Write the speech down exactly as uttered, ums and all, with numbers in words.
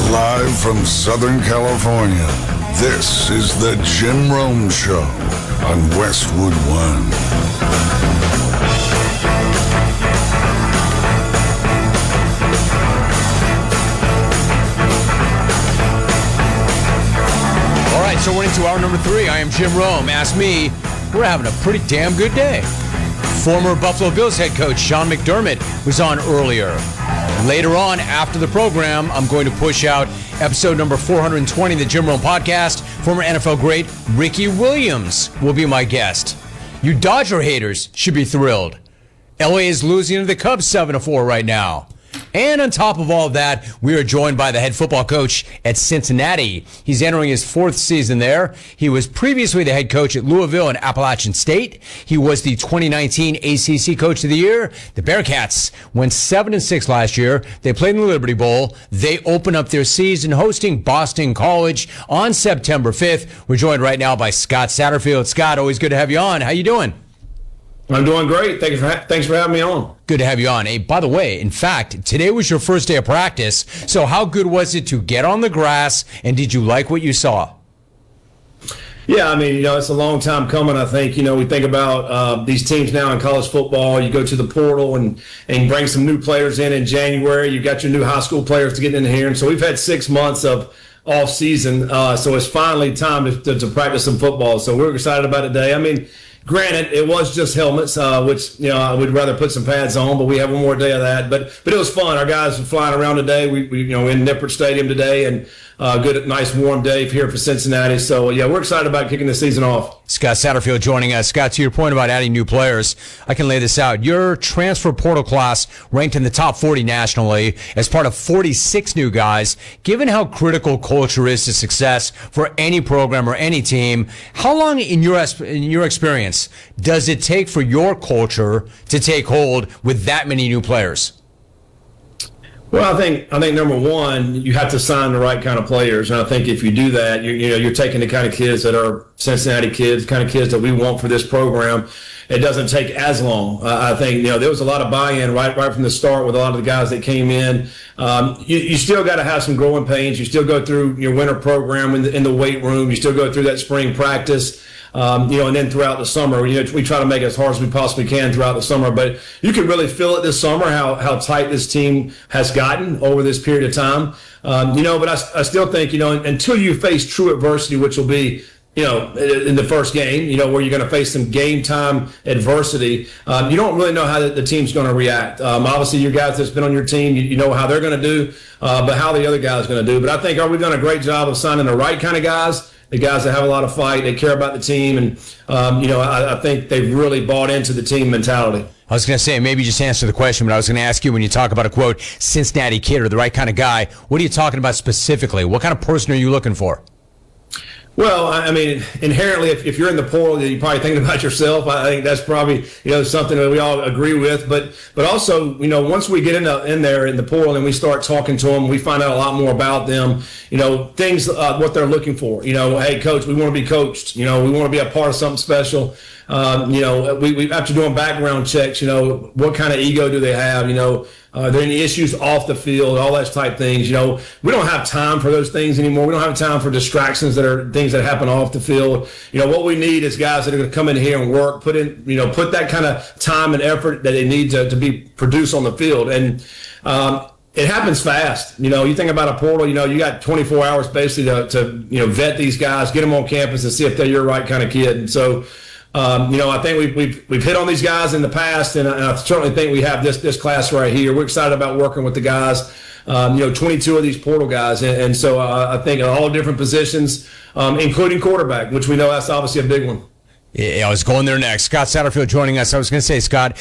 Live from Southern California, this is the Jim Rome Show on Westwood One. All right, so we're into hour number three. I am Jim Rome. Ask me, we're having a pretty damn good day. Former Buffalo Bills head coach Sean McDermott was on earlier. Later on, after the program, I'm going to push out episode number four hundred twenty of the Jim Rome podcast. Former N F L great Ricky Williams will be my guest. You Dodger haters should be thrilled. L A is losing to the Cubs seven to four right now. And on top of all of that, we are joined by the head football coach at Cincinnati. He's entering his fourth season there. He was previously the head coach at Louisville and Appalachian State. He was the twenty nineteen A C C Coach of the Year. The Bearcats went seven and six last year. They played in the Liberty Bowl. They open up their season hosting Boston College on September fifth. We're joined right now by Scott Satterfield. Scott, always good to have you on. How you doing? I'm doing great. Thanks for, ha- thanks for having me on. Good to have you on. Hey, by the way, in fact, today was your first day of practice. So how good was it to get on the grass, and did you like what you saw? Yeah, I mean, you know, it's a long time coming, I think. You know, we think about uh, these teams now in college football. You go to the portal and, and bring some new players in in January. You got your new high school players to get in here. And so we've had six months of off season. Uh, so it's finally time to, to, to practice some football. So we're excited about it today. I mean, granted, it was just helmets, uh, which, you know, I would rather put some pads on, but we have one more day of that. But but it was fun. Our guys were flying around today. We, we you know, in Nippert Stadium today, and uh, good, nice, warm day here for Cincinnati. So, yeah, we're excited about kicking the season off. Scott Satterfield joining us. Scott, to your point about adding new players, I can lay this out. Your transfer portal class ranked in the top forty nationally as part of forty-six new guys. Given how critical culture is to success for any program or any team, how long in your in your experience does it take for your culture to take hold with that many new players? Well, I think I think number one, you have to sign the right kind of players, and I think if you do that, you you know you're taking the kind of kids that are Cincinnati kids, kind of kids that we want for this program. It doesn't take as long. Uh, I think you know there was a lot of buy-in right right from the start with a lot of the guys that came in. Um, you, you still got to have some growing pains. You still go through your winter program in the, in the weight room. You still go through that spring practice. Um, you know, and then throughout the summer, you know, we try to make it as hard as we possibly can throughout the summer. But you can really feel it this summer how how tight this team has gotten over this period of time. Um, you know, but I, I still think, you know, until you face true adversity, which will be, you know, in the first game, you know, where you're going to face some game time adversity, um, you don't really know how the, the team's going to react. Um, obviously, your guys that's been on your team, you, you know how they're going to do, uh, but how the other guys are going to do. But I think oh, we've done a great job of signing the right kind of guys. The guys that have a lot of fight, they care about the team, and um, you know, I, I think they've really bought into the team mentality. I was going to say, maybe just answer the question, but I was going to ask you, when you talk about a, quote, Cincinnati kid or the right kind of guy, what are you talking about specifically? What kind of person are you looking for? Well, I mean, inherently, if, if you're in the portal, you're probably thinking about yourself. I think that's probably, you know, something that we all agree with. But but also, you know, once we get in, the, in there in the portal and we start talking to them, we find out a lot more about them, you know, things, uh, what they're looking for. You know, hey, coach, we want to be coached. You know, we want to be a part of something special. Um, you know, we, we after doing background checks, you know, what kind of ego do they have? You know, uh, are there any issues off the field, all that type things. You know, we don't have time for those things anymore. We don't have time for distractions that are things that happen off the field. You know, what we need is guys that are going to come in here and work, put in, you know, put that kind of time and effort that they need to, to be produced on the field. And um, it happens fast. You know, you think about a portal, you know, you got twenty-four hours basically to, to, you know, vet these guys, get them on campus and see if they're your right kind of kid. And so, Um, you know, I think we've, we've we've hit on these guys in the past, and I, and I certainly think we have this this class right here. We're excited about working with the guys. Um, you know, twenty-two of these portal guys, and, and so uh, I think all different positions, um, including quarterback, which we know that's obviously a big one. Yeah, I was going there next. Scott Satterfield joining us. I was going to say, Scott,